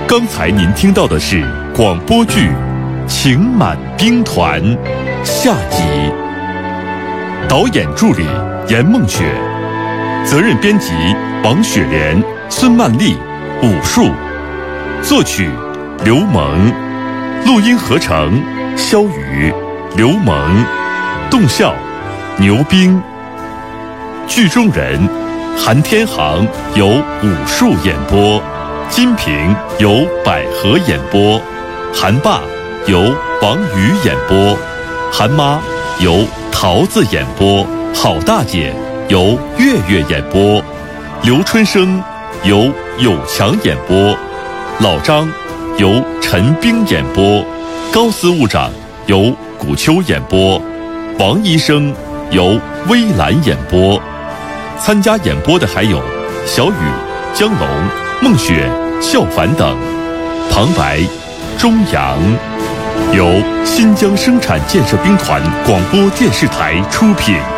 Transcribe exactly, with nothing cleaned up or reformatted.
刚才您听到的是广播剧《情满兵团》下集，导演助理严梦雪，责任编辑王雪莲、孙曼丽，武术，作曲刘萌，录音合成肖宇、刘萌，动效牛兵。剧中人韩天航由武术演播，金平由百合演播，韩爸由王宇演播，韩妈由桃子演播，郝大姐由月月演播，刘春生由有强演播，老张由陈冰演播，高司务长由古秋演播，王医生由微兰演播。参加演播的还有小雨、江龙、孟雪、笑凡等。旁白钟阳，由新疆生产建设兵团广播电视台出品。